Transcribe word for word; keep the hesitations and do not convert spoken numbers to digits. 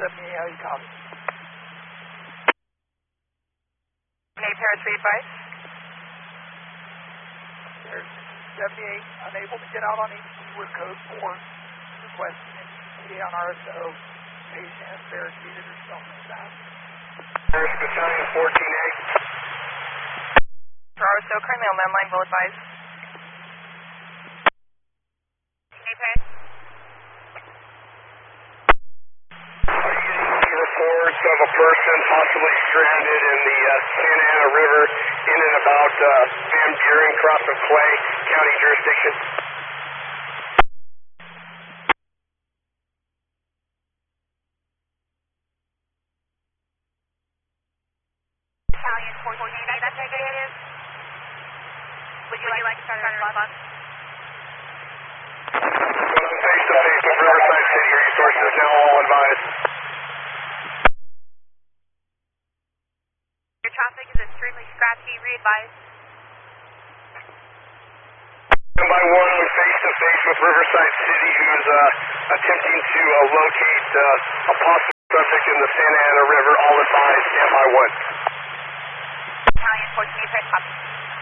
seventy-eight, how you copy? Name Paris, read advice. There's seventy-eight, unable to get out on East with code four, requesting an E T A on R S O, patient is barricaded or something like that. Paris Battalion fourteen A. For R S O, currently on landline, will advise. Name Paris. Are you getting reports of a person possibly stranded in the uh, Santa Ana River in and about uh, Van Buren, Cross of Clay County jurisdiction? Battalion fourteen A, that's negative. Would you like to start a response? Well, I'm face to face with Riverside City Resources, now all advised. Your traffic is extremely scratchy, re-advise. One by one, I'm face to face with Riverside City, who's uh, attempting to uh, locate uh, a possible subject in the Santa Ana River. All advised, stand by one. Battalion fourteen A, press copy.